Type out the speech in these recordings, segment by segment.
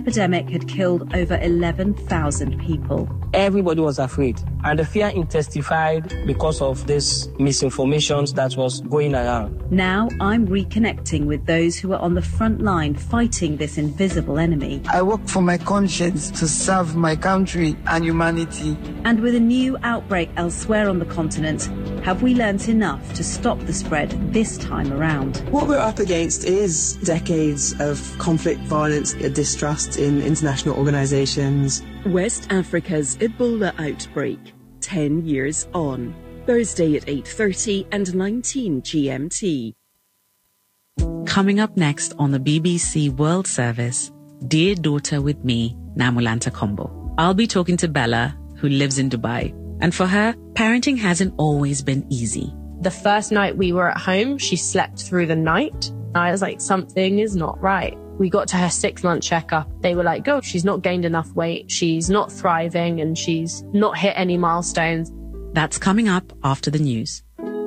epidemic had killed over 11,000 people. Everybody was afraid, and the fear intensified because of this misinformation that was going around. Now I'm reconnecting with those who are on the front line fighting this invisible enemy. I work for my conscience to serve my country and humanity. And with a new outbreak elsewhere on the continent, have we learnt enough to stop the spread this time around? What we're up against is decades of conflict, violence, distrust in international organisations. West Africa's Ebola outbreak, 10 years on. Thursday at 8:30 and 19 GMT. Coming up next on the BBC World Service, Dear Daughter with me, Namulanta Kombo. I'll be talking to Bella, who lives in Dubai. And for her, parenting hasn't always been easy. The first night we were at home, she slept through the night. I was like, something is not right. We got to her 6-month checkup. They were like, oh, she's not gained enough weight. She's not thriving and she's not hit any milestones. That's coming up after the news.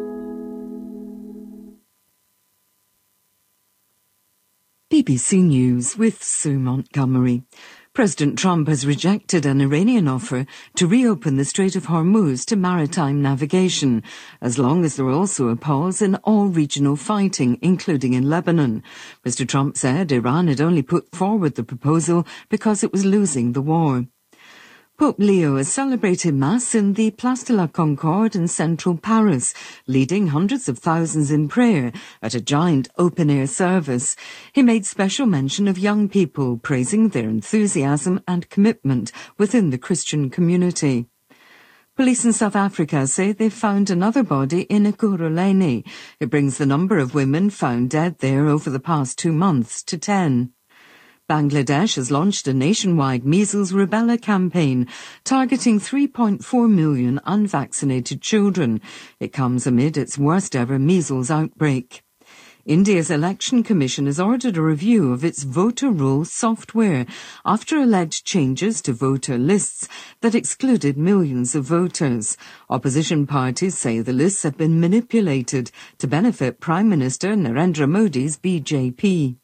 BBC News with Sue Montgomery. President Trump has rejected an Iranian offer to reopen the Strait of Hormuz to maritime navigation, as long as there are also a pause in all regional fighting, including in Lebanon. Mr. Trump said Iran had only put forward the proposal because it was losing the war. Pope Leo has celebrated Mass in the Place de la Concorde in central Paris, leading hundreds of thousands in prayer at a giant open-air service. He made special mention of young people, praising their enthusiasm and commitment within the Christian community. Police in South Africa say they've found another body in Ekurhuleni. It brings the number of women found dead there over the past 2 months to 10. Bangladesh has launched a nationwide measles rubella campaign targeting 3.4 million unvaccinated children. It comes amid its worst ever measles outbreak. India's Election Commission has ordered a review of its voter roll software after alleged changes to voter lists that excluded millions of voters. Opposition parties say the lists have been manipulated to benefit Prime Minister Narendra Modi's BJP.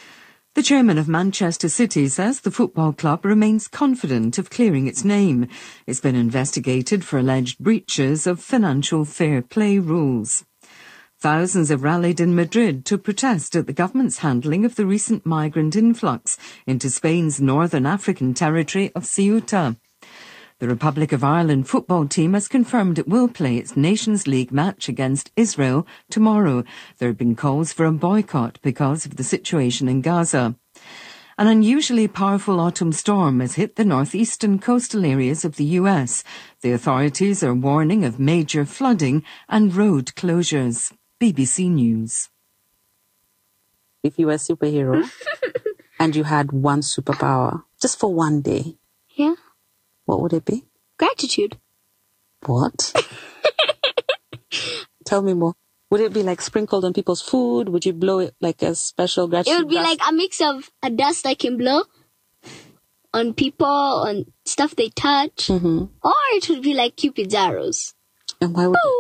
The chairman of Manchester City says the football club remains confident of clearing its name. It's been investigated for alleged breaches of financial fair play rules. Thousands have rallied in Madrid to protest at the government's handling of the recent migrant influx into Spain's northern African territory of Ceuta. The Republic of Ireland football team has confirmed it will play its Nations League match against Israel tomorrow. There have been calls for a boycott because of the situation in Gaza. An unusually powerful autumn storm has hit the northeastern coastal areas of the U.S. The authorities are warning of major flooding and road closures. BBC News. If you were a superhero and you had one superpower, just for one day. Yeah. What would it be? Gratitude. What? Tell me more. Would it be like sprinkled on people's food? Would you blow it like a special gratitude? It would be like a mix of a dust I can blow on people, on stuff they touch. Mm-hmm. Or it would be like Cupid's arrows. And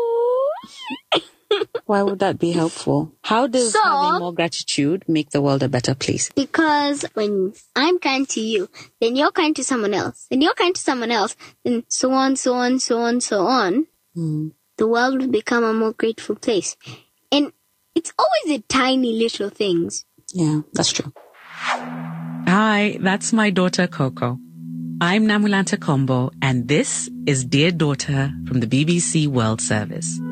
why would that be helpful? How does having more gratitude make the world a better place? Because when I'm kind to you, then you're kind to someone else. Then you're kind to someone else. Then so on, so on, so on, so on. Mm. The world will become a more grateful place. And it's always the tiny little things. Yeah, that's true. Hi, that's my daughter Coco. I'm Namulanta Kombo, and this is Dear Daughter from the BBC World Service.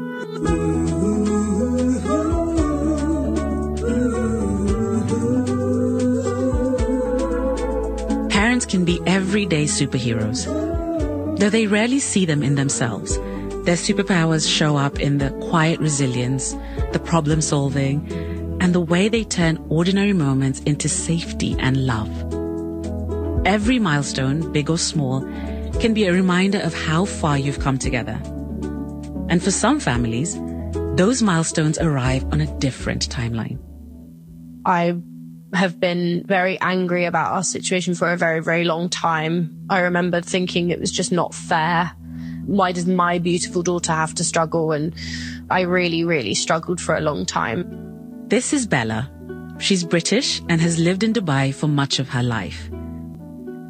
Parents can be everyday superheroes. Though they rarely see them in themselves, their superpowers show up in the quiet resilience, the problem solving, and the way they turn ordinary moments into safety and love. Every milestone, big or small, can be a reminder of how far you've come together. And for some families, those milestones arrive on a different timeline. I have been very angry about our situation for a very, very long time. I remember thinking it was just not fair. Why does my beautiful daughter have to struggle? And I really, really struggled for a long time. This is Bella. She's British and has lived in Dubai for much of her life.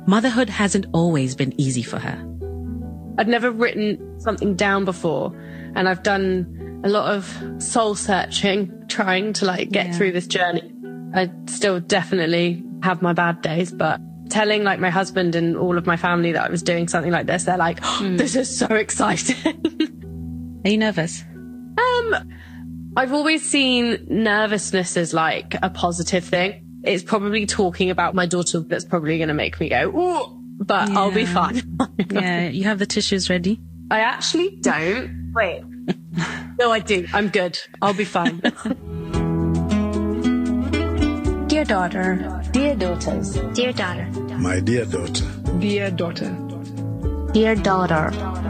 Motherhood hasn't always been easy for her. I'd never written something down before, and I've done a lot of soul searching, trying to get through this journey. I still definitely have my bad days, but telling my husband and all of my family that I was doing something like this, they're like, this is so exciting. Are you nervous? I've always seen nervousness as a positive thing. It's probably talking about my daughter that's probably going to make me go, ooh, but I'll be fine. Yeah, you have the tissues ready? I actually don't. Wait. No, I do. I'm good. I'll be fine. Dear daughter. Dear daughters. Dear daughter. My dear daughter. Dear daughter. Dear daughter.